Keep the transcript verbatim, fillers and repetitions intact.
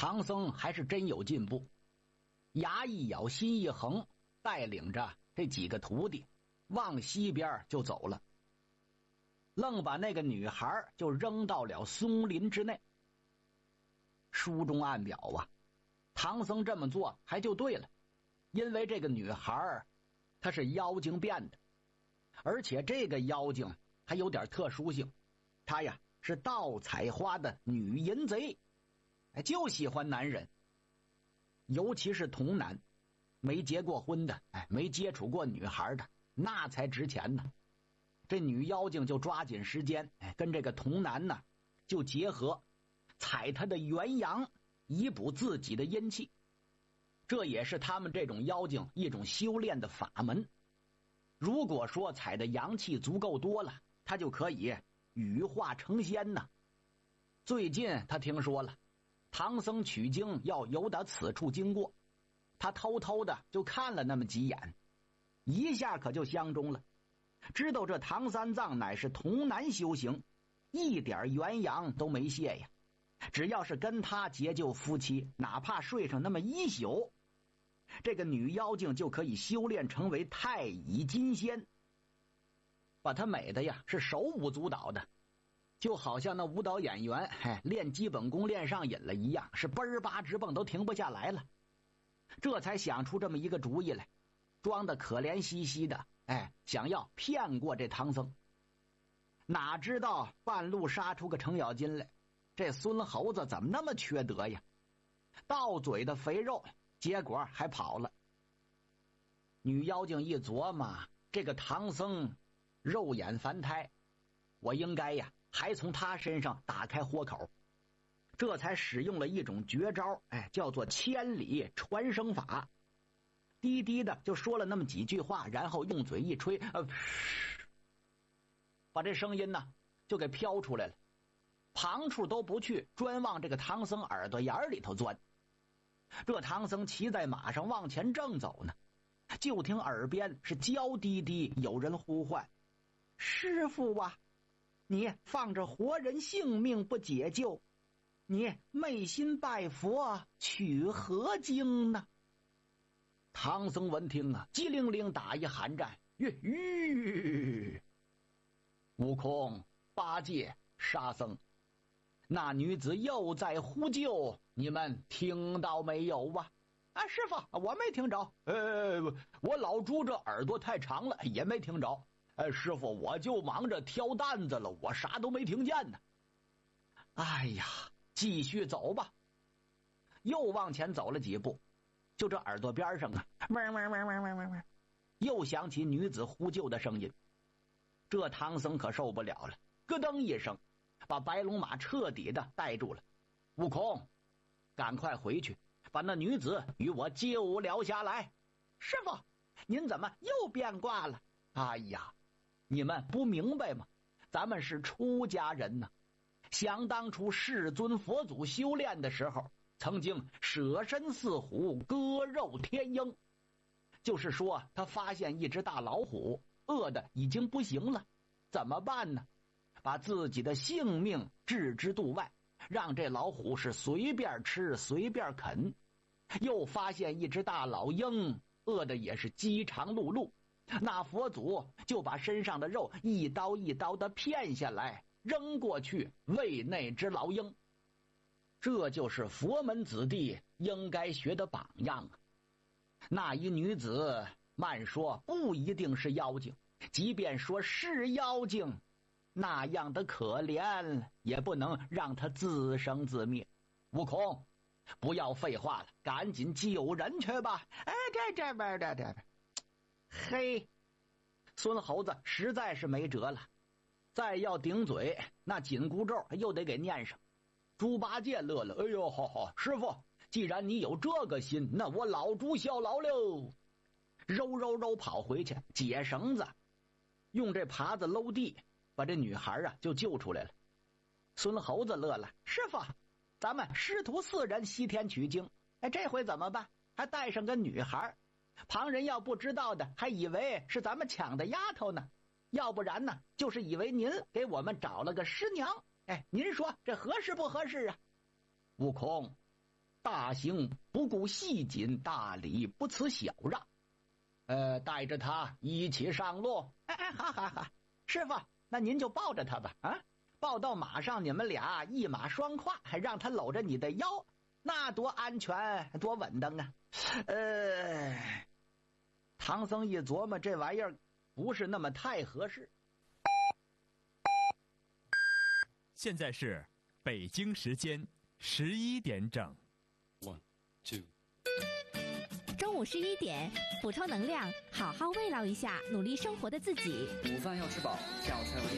唐僧还是真有进步，牙一咬心一横，带领着这几个徒弟往西边就走了，愣把那个女孩就扔到了松林之内。书中暗表啊，唐僧这么做还就对了，因为这个女孩她是妖精变的，而且这个妖精还有点特殊性，她呀是盗采花的女淫贼，就喜欢男人，尤其是童男，没结过婚的，哎，没接触过女孩的，那才值钱呢。这女妖精就抓紧时间，哎，跟这个童男呢就结合，采他的元阳，以补自己的阴气。这也是他们这种妖精一种修炼的法门。如果说采的阳气足够多了，他就可以羽化成仙呢。最近他听说了唐僧取经要由打此处经过，他偷偷的就看了那么几眼，一下可就相中了，知道这唐三藏乃是童男修行，一点元阳都没泄呀。只要是跟他结就夫妻，哪怕睡上那么一宿，这个女妖精就可以修炼成为太乙金仙，把她美的呀是手舞足蹈的，就好像那舞蹈演员哎练基本功练上瘾了一样，是奔儿吧直蹦都停不下来了。这才想出这么一个主意来，装的可怜兮兮的，哎，想要骗过这唐僧。哪知道半路杀出个程咬金来，这孙猴子怎么那么缺德呀？到嘴的肥肉，结果还跑了。女妖精一琢磨，这个唐僧肉眼凡胎，我应该呀还从他身上打开豁口，这才使用了一种绝招，哎，叫做千里传声法。低低的就说了那么几句话，然后用嘴一吹，呃，把这声音呢就给飘出来了，旁处都不去，专往这个唐僧耳朵眼里头钻。这唐僧骑在马上往前正走呢，就听耳边是娇滴滴有人呼唤：“师父啊，你放着活人性命不解救，你昧心拜佛取何经呢？”唐僧闻听啊，机灵灵打一寒战：“吁吁！悟空、八戒、沙僧，那女子又在呼救，你们听到没有啊？”“啊，师傅，我没听着。”“呃，我老猪这耳朵太长了，也没听着。哎，师傅，我就忙着挑担子了，我啥都没听见呢。”“哎呀，继续走吧。”又往前走了几步，就这耳朵边上啊，嗡嗡嗡嗡嗡嗡嗡，又响起女子呼救的声音。这唐僧可受不了了，咯噔一声，把白龙马彻底的带住了。“悟空，赶快回去，把那女子与我救了下来。”“师傅，您怎么又变卦了？”“哎呀，你们不明白吗？咱们是出家人呢。想当初世尊佛祖修炼的时候，曾经舍身饲虎，割肉添鹰。就是说他发现一只大老虎饿得已经不行了，怎么办呢？把自己的性命置之度外，让这老虎是随便吃随便啃。又发现一只大老鹰饿得也是饥肠辘辘，那佛祖就把身上的肉一刀一刀的片下来，扔过去喂那只老鹰。这就是佛门子弟应该学的榜样啊！那一女子，慢说不一定是妖精，即便说是妖精，那样的可怜，也不能让她自生自灭。悟空，不要废话了，赶紧救人去吧！”“哎，这这边这这边。”嘿，孙猴子实在是没辙了，再要顶嘴，那紧箍咒又得给念上。猪八戒乐了：“哎呦，好好，师傅，既然你有这个心，那我老猪效劳喽。”揉揉揉跑回去解绳子，用这耙子搂地，把这女孩啊就救出来了。孙猴子乐了：“师傅，咱们师徒四人西天取经，哎，这回怎么办？还带上个女孩，旁人要不知道的，还以为是咱们抢的丫头呢。要不然呢，就是以为您给我们找了个师娘。哎，您说这合适不合适啊？”“悟空， 大行不顾细谨，大礼不辞小让。呃，带着他一起上路。哎哎，好好好，师傅，那您就抱着他吧。啊，抱到马上，你们俩一马双跨，还让他搂着你的腰，那多安全，多稳当啊！呃，唐僧一琢磨，这玩意儿不是那么太合适。 现在是北京时间十一点整。 One, two。 中午十一点，补充能量，好好慰劳一下努力生活的自己。 午饭要吃饱，下午才有